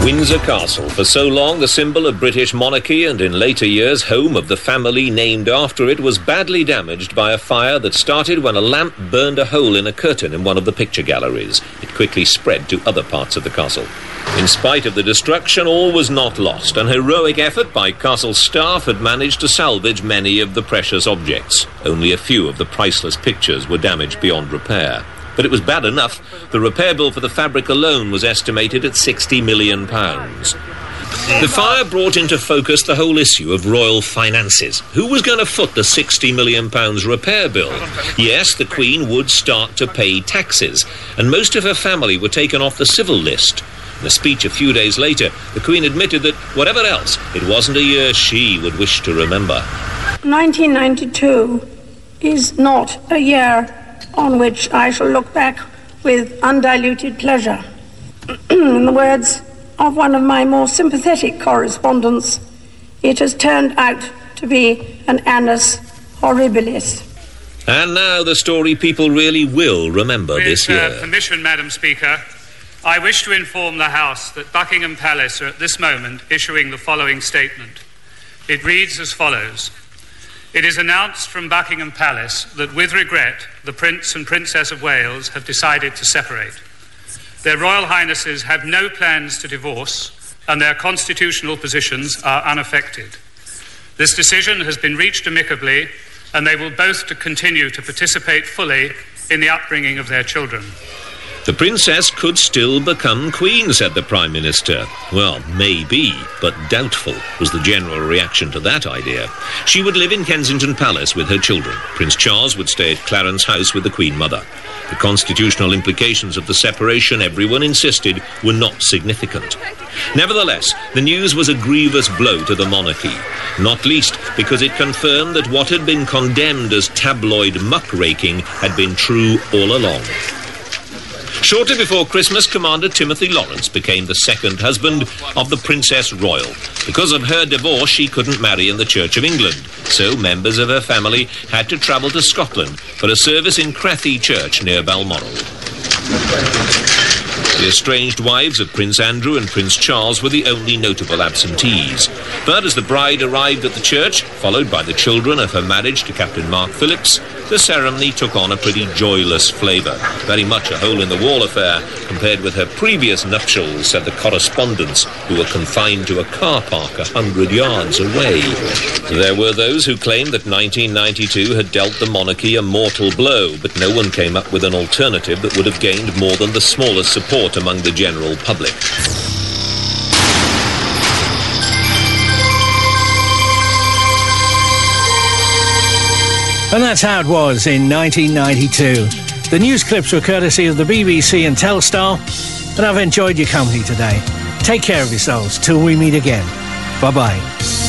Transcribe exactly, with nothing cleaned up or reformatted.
Windsor Castle, for so long the symbol of British monarchy and in later years home of the family named after it, was badly damaged by a fire that started when a lamp burned a hole in a curtain in one of the picture galleries. It quickly spread to other parts of the castle. In spite of the destruction, all was not lost. An heroic effort by castle staff had managed to salvage many of the precious objects. Only a few of the priceless pictures were damaged beyond repair. But it was bad enough. The repair bill for the fabric alone was estimated at sixty million pounds. The fire brought into focus the whole issue of royal finances. Who was going to foot the sixty million pounds repair bill? Yes, the Queen would start to pay taxes, and most of her family were taken off the civil list. In a speech a few days later, the Queen admitted that, whatever else, it wasn't a year she would wish to remember. nineteen ninety-two is not a year on which I shall look back with undiluted pleasure. In the words of one of my more sympathetic correspondents, it has turned out to be an annus horribilis. And now the story people really will remember with, this year. With uh, permission, Madam Speaker, I wish to inform the House that Buckingham Palace are at this moment issuing the following statement. It reads as follows. It is announced from Buckingham Palace that, with regret, the Prince and Princess of Wales have decided to separate. Their Royal Highnesses have no plans to divorce, and their constitutional positions are unaffected. This decision has been reached amicably, and they will both to continue to participate fully in the upbringing of their children. The princess could still become queen, said the Prime Minister. Well, maybe, but doubtful was the general reaction to that idea. She would live in Kensington Palace with her children. Prince Charles would stay at Clarence House with the Queen Mother. The constitutional implications of the separation, everyone insisted, were not significant. Nevertheless, the news was a grievous blow to the monarchy, not least because it confirmed that what had been condemned as tabloid muckraking had been true all along. Shortly before Christmas, Commander Timothy Lawrence became the second husband of the Princess Royal. Because of her divorce, she couldn't marry in the Church of England, so members of her family had to travel to Scotland for a service in Crathy Church near Balmoral. The estranged wives of Prince Andrew and Prince Charles were the only notable absentees. But as the bride arrived at the church, followed by the children of her marriage to Captain Mark Phillips, the ceremony took on a pretty joyless flavour. Very much a hole-in-the-wall affair compared with her previous nuptials, said the correspondents, who were confined to a car park a hundred yards away. There were those who claimed that nineteen ninety-two had dealt the monarchy a mortal blow, but no one came up with an alternative that would have gained more than the smallest support among the general public. And that's how it was in nineteen ninety-two. The news clips were courtesy of the B B C and Telstar, and I've enjoyed your company today. Take care of yourselves till we meet again. Bye-bye.